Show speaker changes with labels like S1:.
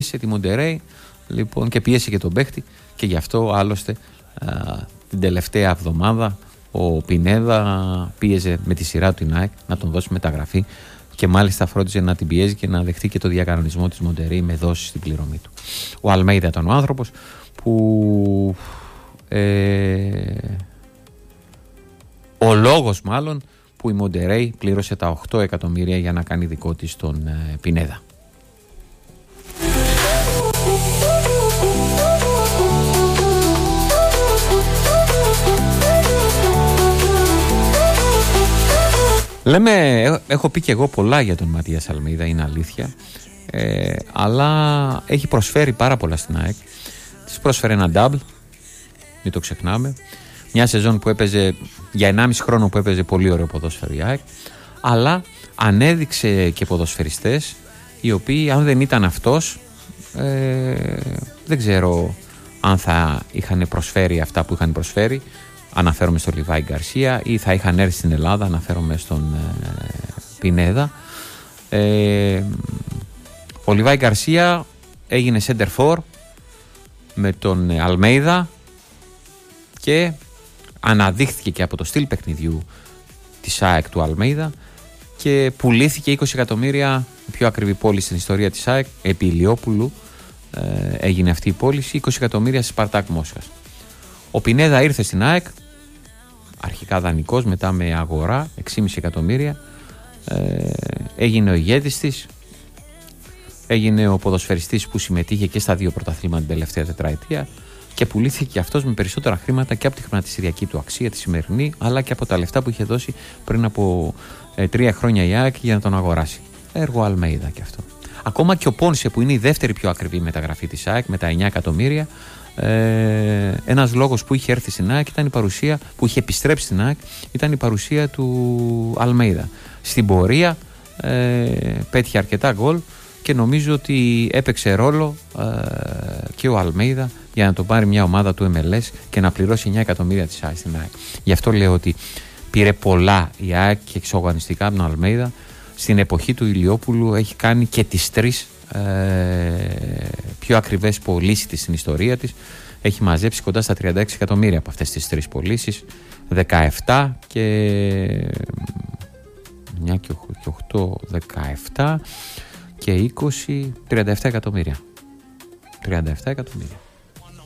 S1: πίεσε τη Μοντερέι, λοιπόν, και πίεσε και τον παίχτη, και γι' αυτό άλλωστε την τελευταία εβδομάδα ο Πινέδα πίεζε με τη σειρά του την ΑΕΚ να τον δώσει μεταγραφή, και μάλιστα φρόντιζε να την πιέζει και να δεχτεί και το διακανονισμό της Μοντερέι με δόσεις στην πληρωμή του. Ο Αλμέιδα ήταν ο άνθρωπος που ο λόγος μάλλον που η Μοντερέι πλήρωσε τα 8 εκατομμύρια για να κάνει δικό της τον Πινέδα. Λέμε, έχω πει και εγώ πολλά για τον Ματίας Αλμέιδα, είναι αλήθεια, αλλά έχει προσφέρει πάρα πολλά στην ΑΕΚ. Της πρόσφερε ένα double, μην το ξεχνάμε, μια σεζόν που έπαιζε, για 1,5 χρόνο που έπαιζε πολύ ωραίο ποδόσφαιρο η ΑΕΚ, αλλά ανέδειξε και ποδοσφαιριστές οι οποίοι, αν δεν ήταν αυτός, δεν ξέρω αν θα είχαν προσφέρει αυτά που είχαν προσφέρει. Αναφέρομαι στον Λιβάη Γκαρσία, ή θα είχαν έρθει στην Ελλάδα, αναφέρομαι στον Πινέδα. Ο Λιβάη Γκαρσία έγινε center for με τον Αλμέιδα και αναδείχθηκε και από το στυλ παιχνιδιού της ΑΕΚ του Αλμέιδα και πουλήθηκε 20 εκατομμύρια, η πιο ακριβή πώληση στην ιστορία της ΑΕΚ, επί Ηλιόπουλου έγινε αυτή η πώληση, 20 εκατομμύρια στη Σπαρτάκ Μόσχας. Ο Πινέδα ήρθε στην ΑΕΚ, αρχικά δανεικός, μετά με αγορά 6,5 εκατομμύρια, έγινε ο ηγέτης της, έγινε ο ποδοσφαιριστής που συμμετείχε και στα 2 πρωταθλήματα την τελευταία τετραετία και πουλήθηκε και αυτός με περισσότερα χρήματα και από τη χρηματιστηριακή του αξία τη σημερινή, αλλά και από τα λεφτά που είχε δώσει πριν από 3 χρόνια η ΑΕΚ για να τον αγοράσει. Έργο Αλμέιδα και αυτό. Ακόμα και ο Πόνσε, που είναι η δεύτερη πιο ακριβή μεταγραφή της ΑΕΚ με τα 9 εκατομμύρια, ένας λόγος που είχε έρθει στην ΑΕΚ ήταν η παρουσία, που είχε επιστρέψει στην ΑΕΚ, ήταν η παρουσία του Αλμέιδα. Στην πορεία πέτυχε αρκετά γκολ και νομίζω ότι έπαιξε ρόλο και ο Αλμέιδα για να τον πάρει μια ομάδα του MLS και να πληρώσει 9 εκατομμύρια της ΑΕΚ στην ΑΕΚ. Γι' αυτό λέω ότι πήρε πολλά η ΑΕΚ και εξωγωνιστικά από τον Αλμέιδα. Στην εποχή του Ηλιόπουλου έχει κάνει και τις 3 πιο ακριβές πωλήσεις της στην ιστορία της. Έχει μαζέψει κοντά στα 36 εκατομμύρια από αυτές τις 3 πωλήσεις, 17 και 9 και 8, 17 και 20, 37 εκατομμύρια. 37 εκατομμύρια.